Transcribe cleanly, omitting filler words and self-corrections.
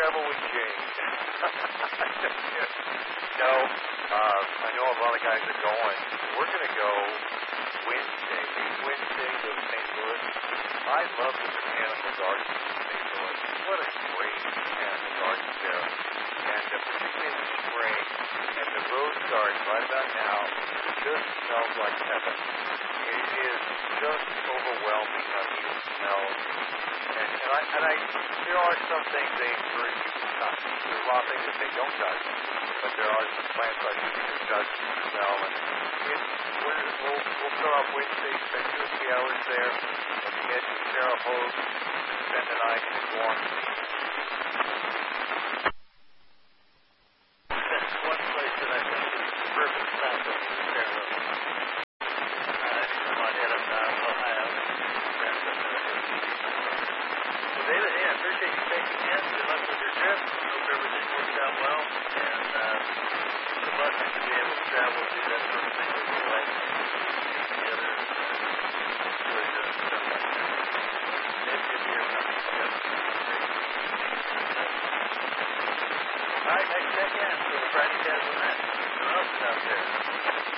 level we change. No, I know a lot of guys are going. We're going to go Wednesday. Wednesday to St. Louis. I love the Botanical Gardens in St. Louis. What a great Botanical Gardens there. And particularly in the spring, and the rose garden right about now, it just smells like heaven. It is just overwhelming how neat it smells. There are some things they encourage you to touch. There's a lot of things that they don't touch, but there are some plants like you can touch and smell. And we'll start off Wednesday, spend 2 or 3 hours there, and head to Terre Haute, spend the night, and go on. That's one place that I think is perfect sample.